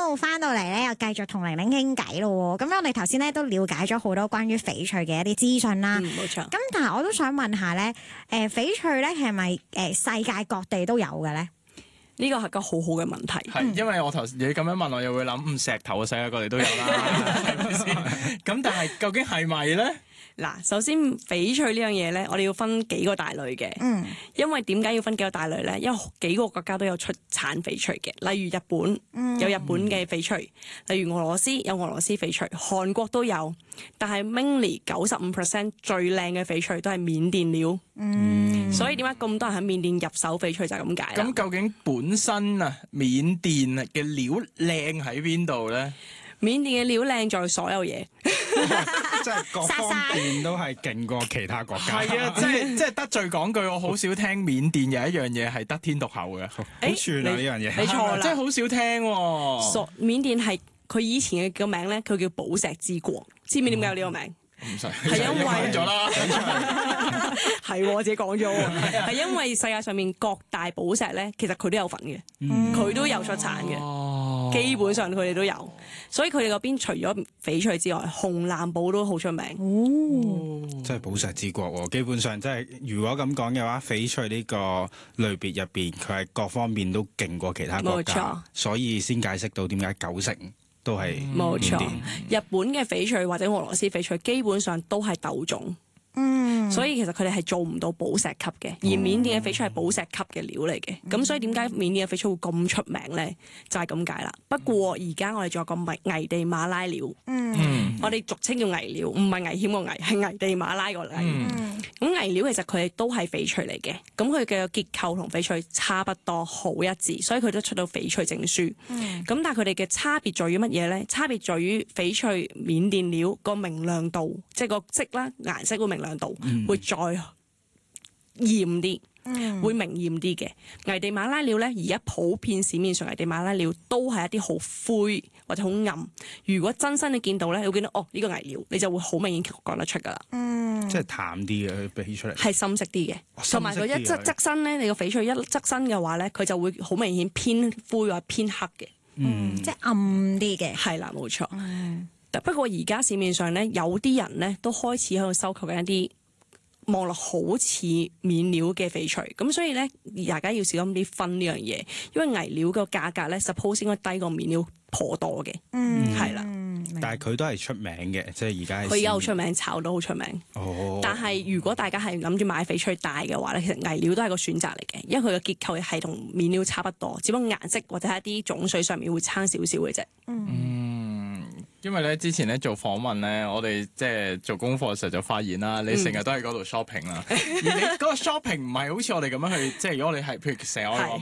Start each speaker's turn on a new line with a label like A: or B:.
A: 好，翻到嚟咧又繼續同玲玲傾偈咯喎。咁我哋頭先咧都了解咗好多關於翡翠嘅一啲資訊啦。
B: 冇錯。
A: 咁但係我都想問下咧，翡翠咧係咪世界各地都有嘅咧？
B: 呢個係個好好嘅問題。
C: 係，因為我頭你咁樣問我，又會諗，石頭嘅世界各地都有啦，係咪先？咁但係究竟係咪咧？
B: 嗱，首先翡翠呢樣嘢咧，我哋要分幾個大類嘅。因為點解要分幾個大類咧？因為幾個國家都有出產翡翠嘅，例如日本有日本嘅翡翠，例如俄羅斯有俄羅斯翡翠，韓國都有。但係 mainly 95% 最靚嘅翡翠都係緬甸料。所以點解咁多人喺緬甸入手翡翠就係咁解啦。
C: 咁究竟本身啊，緬甸嘅料靚喺邊度咧？
B: 緬甸嘅料靚在所有嘢。
D: 即係各方面都係勁過其他國家。
C: 係啊，即係得罪講句，我好少聽緬甸有一樣嘢係得天獨厚嘅。
D: 好串啊呢樣嘢，
B: 你錯啦，
C: 即係好少聽喎。
B: 緬甸係佢以前嘅個名咧，佢叫寶石之國。知唔知點解有呢個名？
C: 唔使，
B: 係因為
C: 咗啦，
B: 係我自己講咗，係因為世界上面各大寶石咧，其實佢都有份嘅，佢都有出產嘅，基本上佢哋都有，所以佢哋嗰邊除咗翡翠之外，紅藍寶都好出名。
D: 即係寶石之國喎，基本上即係如果咁講嘅話，翡翠呢個類別入邊，佢係各方面都勁過其他國家，
B: 冇錯，
D: 所以先解釋到點解90%都係
B: 冇錯。
D: 緬甸。
B: 日本嘅翡翠或者俄羅斯翡翠基本上都係豆種。所以其實佢哋係做唔到寶石級嘅，而緬甸嘅翡翠係寶石級嘅料嚟嘅。咁所以點解緬甸嘅翡翠會咁出名咧？就係咁解啦。不過而家我哋仲有個危地馬拉料，我哋俗稱叫危料，唔係危險個危，係危地馬拉個危。咁危料其實佢哋都係翡翠嚟嘅，咁佢嘅結構同翡翠差不多，好一致，所以佢都出到翡翠證書。咁但係佢哋嘅差別在於乜嘢咧？差別在於翡翠緬甸料個明亮度，即係個色啦，顏色會明亮度會再豔啲，會明豔啲嘅。危地馬拉料咧，而家普遍市面上危地馬拉料都係一啲好灰或者好暗。如果真身你見到咧，你會見到呢個危料，你就會好明顯講得出噶啦。
D: 即係淡啲嘅，佢比出嚟
B: 係深色啲嘅，同埋佢一側身咧，你個翡翠一側身嘅話咧，佢就會好明顯偏灰或偏黑嘅。
A: 即係暗啲嘅。
B: 係啦，冇錯。不過而家市面上咧，有啲人咧都開始喺度收購緊一啲望落好似緬料嘅翡翠，咁所以咧大家要小心啲分呢樣嘢，因為危料個價格咧 suppose 應該低過緬料頗多嘅，係啦。
D: 但係佢都係出名嘅，即係而家
B: 佢而家好出名，炒到好出名。但係如果大家係諗住買翡翠戴嘅話咧，其實危料都係個選擇嚟嘅，因為佢嘅結構係同緬料差不多，只不過顏色或者係一啲種水上面會差少少嘅啫。
C: 因為咧之前咧做訪問咧，我哋即係做功課嘅時候就發現啦，你成日都喺嗰度 shopping 啦，而你嗰個 shopping 唔係好似我哋咁樣去，即係如果我哋係譬如成日我哋話